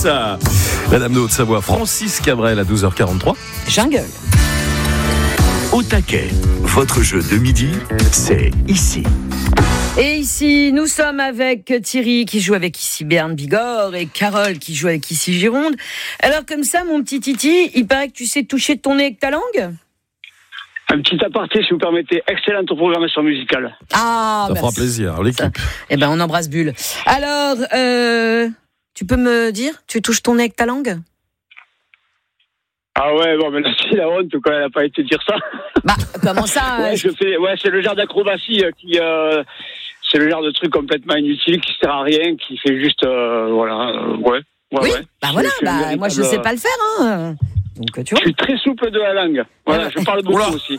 ça. Madame de Haute-Savoie, Francis Cabrel à 12h43. Jungle. Au taquet, votre jeu de midi, c'est ici. Et ici, nous sommes avec Thierry qui joue avec ici Berne Bigorre et Carole qui joue avec ici Gironde. Alors comme ça, mon petit Titi, il paraît que tu sais toucher de ton nez avec ta langue ? Un petit aparté, si vous permettez, excellente programmation musicale. Ah, ça fera plaisir, l'équipe. Eh ben, on embrasse Bulle. Alors, tu peux me dire, tu touches ton nez avec ta langue ? Ah ouais, bon, mais là, c'est la honte, quoi, elle n'a pas été dire ça. Bah, comment ça c'est le genre d'acrobatie qui... c'est le genre de truc complètement inutile, qui sert à rien, qui fait juste... ouais. Bah voilà, moi je sais pas le faire, hein. Donc, tu vois. Je suis très souple de la langue. Voilà, je parle beaucoup aussi.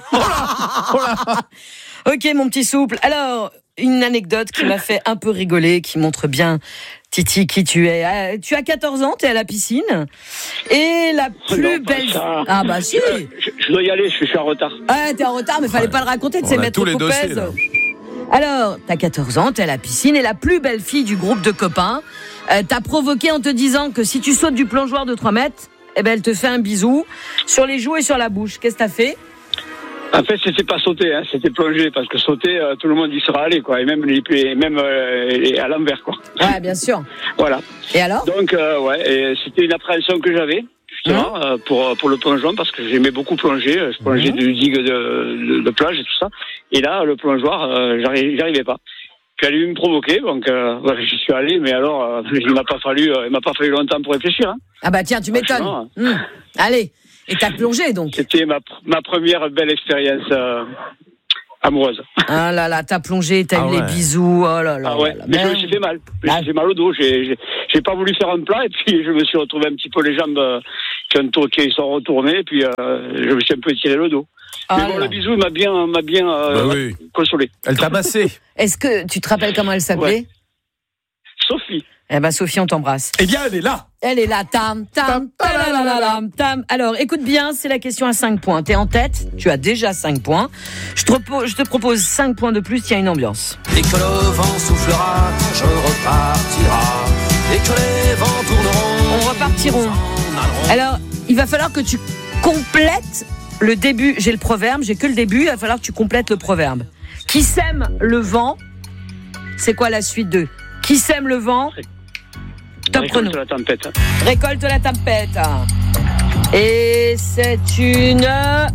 Ok, mon petit souple. Alors, une anecdote qui m'a fait un peu rigoler, qui montre bien, Titi, qui tu es. Tu as 14 ans, tu es à la piscine. Et la plus belle... Ah bah si. Je dois y aller, je suis en retard. Ouais, t'es en retard, mais fallait pas le raconter, de ces maîtres Coupez. Alors, t'as 14 ans, t'es à la piscine, et la plus belle fille du groupe de copains t'a provoqué en te disant que si tu sautes du plongeoir de 3 mètres, eh ben elle te fait un bisou sur les joues et sur la bouche. Qu'est-ce que t'as fait ? En fait, c'était pas sauter, hein, c'était plonger, parce que sauter, tout le monde y sera allé, quoi, et même à l'envers, quoi. Ouais, bien sûr. Voilà. Et alors ? Donc, et c'était une appréhension que j'avais, justement, pour le plongeon, parce que j'aimais beaucoup plonger. Je plongeais du digue de plage et tout ça. Et là, le plongeoir, j'arrivais pas. Puis elle a eu me provoquer, donc j'y suis allé, mais alors, il m'a pas fallu longtemps pour réfléchir. Hein. Ah bah tiens, tu m'étonnes. Allez. Et t'as plongé, donc ? C'était ma première belle expérience amoureuse. Ah là là, t'as plongé, t'as eu les bisous, oh là là. Ah ouais, mais je me suis fait mal. J'ai fait mal au dos, j'ai pas voulu faire un plat, et puis je me suis retrouvé un petit peu les jambes qui sont retournées, et puis je me suis un peu tiré le dos. Mais bon, le bisou m'a bien consolé. Elle t'a massé. Est-ce que tu te rappelles comment elle s'appelait ? Sophie. Eh ben Sophie, on t'embrasse. Eh bien, elle est là. Elle est là, tam. Alors, écoute bien, c'est la question à 5 points. T'es en tête, tu as déjà 5 points. Je te propose 5 points de plus, il y a une ambiance. Dès que le vent soufflera, je repartira. Dès que les vents tourneront, on repartiront. Alors, il va falloir que tu complètes le début. J'ai le proverbe, j'ai que le début, il va falloir que tu complètes le proverbe. Qui sème le vent, c'est quoi la suite de qui sème le vent? Top chrono. Récolte la tempête. Récolte la tempête. Et c'est une...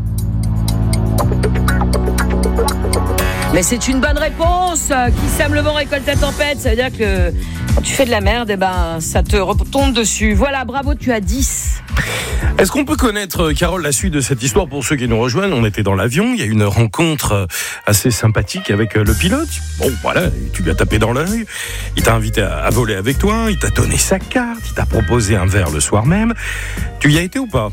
Mais c'est une bonne réponse. Qui sème le vent récolte la tempête. Ça veut dire que quand tu fais de la merde, eh ben, ça te retombe dessus. Voilà, bravo, tu as 10. Est-ce qu'on peut connaître, Carole, la suite de cette histoire pour ceux qui nous rejoignent? On était dans l'avion, il y a eu une rencontre assez sympathique avec le pilote. Bon, voilà, tu lui as tapé dans l'œil, il t'a invité à voler avec toi, il t'a donné sa carte, il t'a proposé un verre le soir même. Tu y as été ou pas?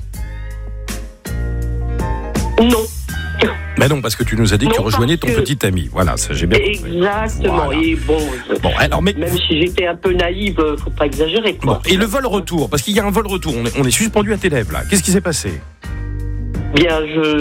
Non. Mais non, parce que tu nous as dit que tu rejoignais ton petit ami. Voilà, ça j'ai bien compris. Exactement. Voilà. Et bon, alors, mais... même si j'étais un peu naïve, faut pas exagérer. Quoi. Bon, et le vol retour, parce qu'il y a un vol retour, on est suspendu à tes lèvres là. Qu'est-ce qui s'est passé? Bien,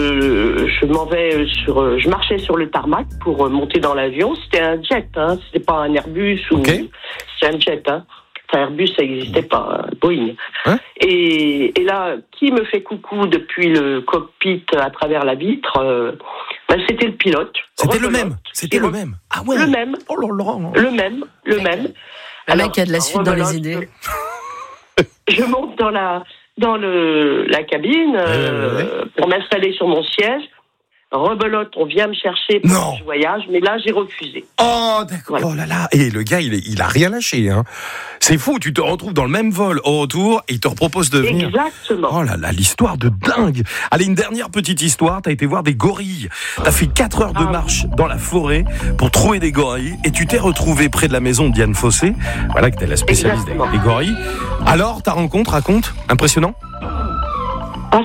je marchais sur le tarmac pour monter dans l'avion. C'était un jet, hein. C'était pas un Airbus ou. Okay. C'était un jet, hein. Airbus, ça n'existait pas, Boeing. Hein? Et là, qui me fait coucou depuis le cockpit à travers la vitre? C'était le pilote. C'était le même. C'était le même. Ah ouais. Le même. Oh là là. Le même. Un mec qui a de la suite dans les idées. Je monte dans la cabine pour m'installer sur mon siège. Rebelote, on vient me chercher pour que je voyage, mais là, j'ai refusé. Oh, d'accord. Voilà. Oh là là. Et le gars, il a rien lâché, hein. C'est fou, tu te retrouves dans le même vol au retour et il te propose de venir. Exactement. Oh là là, l'histoire de dingue. Allez, une dernière petite histoire. T'as été voir des gorilles. T'as fait 4 heures de marche dans la forêt pour trouver des gorilles et tu t'es retrouvé près de la maison de Diane Fossé. Voilà que t'es la spécialiste des gorilles. Alors, ta rencontre, raconte. Impressionnant? Ah,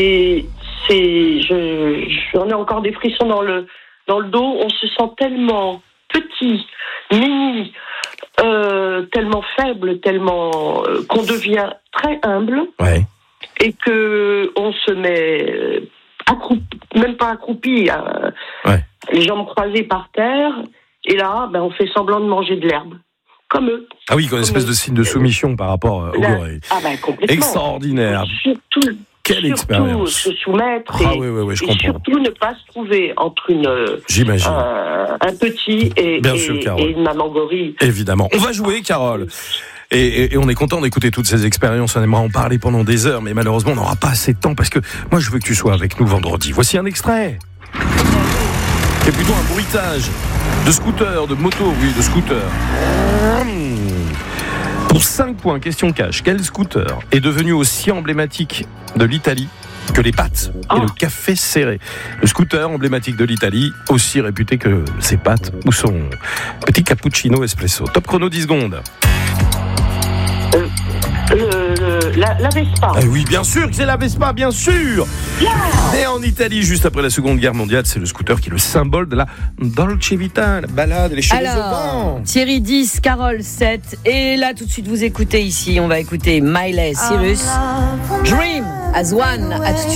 j'en ai encore des frissons dans le dos. On se sent tellement petit, mini, tellement faible, tellement qu'on devient très humble, et que on se met même pas accroupi, les jambes croisées par terre, et là, on fait semblant de manger de l'herbe, comme eux. Ah oui, une espèce de signe de soumission par rapport aux gorilles. Ah ben complètement. Extraordinaire. Quelle expérience. Se soumettre je comprends. surtout ne pas se trouver entre J'imagine. un petit et une maman gorille. Évidemment. On va jouer, Carole. Et on est content d'écouter toutes ces expériences. On aimerait en parler pendant des heures, mais malheureusement, on n'aura pas assez de temps parce que moi, je veux que tu sois avec nous vendredi. Voici un extrait. C'est plutôt un bruitage de scooter, de moto, de scooter. Pour 5 points, question cash, quel scooter est devenu aussi emblématique de l'Italie que les pâtes et le café serré? Le scooter emblématique de l'Italie, aussi réputé que ses pâtes ou son petit cappuccino espresso. Top chrono, 10 secondes. La Vespa. Oui, bien sûr que c'est la Vespa, bien sûr. Né en Italie juste après la Seconde Guerre mondiale, c'est le scooter qui est le symbole de la Dolce Vita, la balade, les cheveux au vent. Thierry 10, Carole 7. Et là, tout de suite, vous écoutez ici, on va écouter Miley Cyrus. Dream as one. À tout de suite.